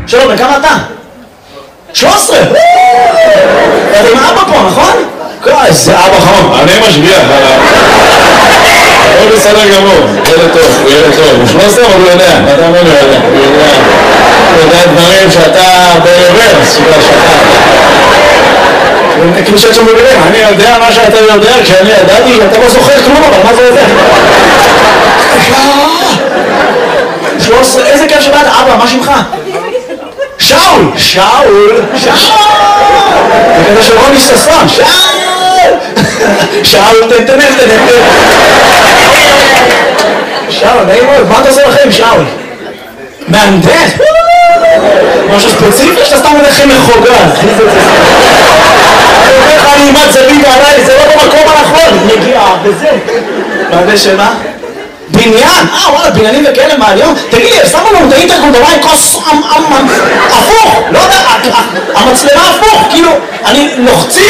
שלום, בכמה אתה? 13! אתה עם אבא פה, נכון? איזה אבא חום. אני משגיח. הוא בסדר גמור, ילד טוב, הוא ילד טוב. הוא 13 אבל הוא יודע, אתה אומר לו יודע. הוא יודע דברים שאתה ברוורס, שאתה... כאילו שאת שם בגלל, אני יודע מה שאתה יודע, כשאני ידעתי, אתה לא זוכר כלום, אבל מה זה יודע? 13, איזה כיף שבאת, אבא, מה שמך? שאול! שאול! שאול! זה כזה של רוני ששון, שאול! שאול, תן. שאול, נעים מאוד, מה אתה עושה לכם, שאול? מהנדס? משהו ספציפי שאתה סתם הולך עם מחוגז. אני אומר לך, אני אימת זווית עליי, זה לא במקום הנכון. מגיעה, וזה. מהנדס שמה? בניין? וואלה, בניינים וכאלה מעניין. תגיד לי, שמו לנו את האינטרקום בבית כוס הפוך, לא יודע, המצלמה הפוך, כאילו, אני לוחצים